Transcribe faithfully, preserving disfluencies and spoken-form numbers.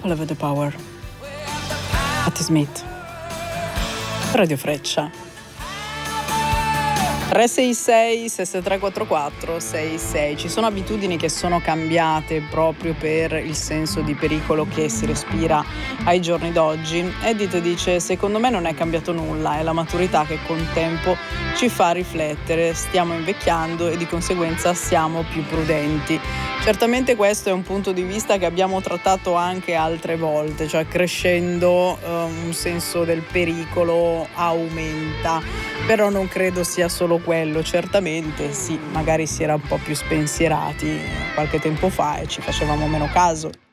Love the Power. Patti Smith. Radio Freccia. tre sei sei sei tre quattro quattro sei sei. Ci sono abitudini che sono cambiate proprio per il senso di pericolo che si respira ai giorni d'oggi. Edith dice: secondo me non è cambiato nulla, è la maturità che con tempo ci fa riflettere, stiamo invecchiando e di conseguenza siamo più prudenti. Certamente questo è un punto di vista che abbiamo trattato anche altre volte, cioè crescendo eh, un senso del pericolo aumenta, però non credo sia solo quello. Certamente sì, magari si era un po' più spensierati qualche tempo fa e ci facevamo meno caso.